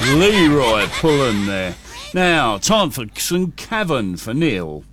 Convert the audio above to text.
Leroy pulling there. Now, time for some Cavern for Neil.